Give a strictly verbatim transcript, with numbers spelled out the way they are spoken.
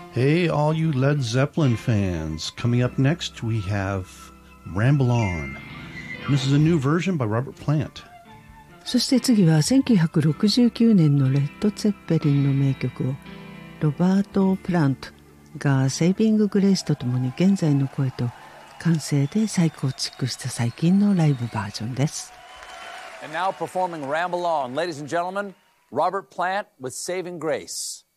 Hey, all you Led Zeppelin fans. Coming up next, we have Ramble On. This is a new version by Robert Plant. そして次はせんきゅうひゃくろくじゅうきゅうねんのレッド・ツェッペリンの名曲をロバート・プラントがセービング・グレイスとともに現在の声と完成で再構築した最近のライブバージョンです。 And now performing Ramble On, ladies and gentlemen, Robert Plant with Saving Grace.